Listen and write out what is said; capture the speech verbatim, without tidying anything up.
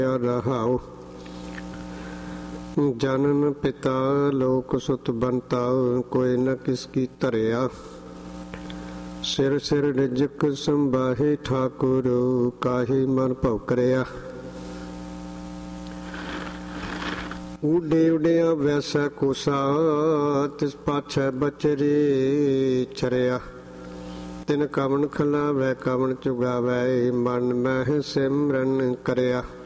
ਰਹਾਉ। ਜਨਨ ਪਿਤਾ ਲੋਕ ਸੁਤ ਬੰਤਾ, ਕੋਈ ਨ ਕਿਸ ਕੀ ਧਰਿਆ। ਸਿਰ ਸਿਰ ਰਿਜਕ ਸੰਭਾਹੇ ਠਾਕੁਰ, ਕਾਹੀ ਮਨ ਭਉ ਕਰਿਆ। ਊਡੇ ਉਡਿਆ ਵੈਸਾ ਕੋਸਾ, ਤਿਸ ਪਾਛੈ ਬਚਰੇ ਚਰਿਆ। ਤਿਨ ਕਵਣ ਖਲਾਵੈ ਕਵਣ ਚੁਗਾਵੈ, ਮਨ ਮਹਿ ਸਿਮਰਨ ਕਰਿਆ।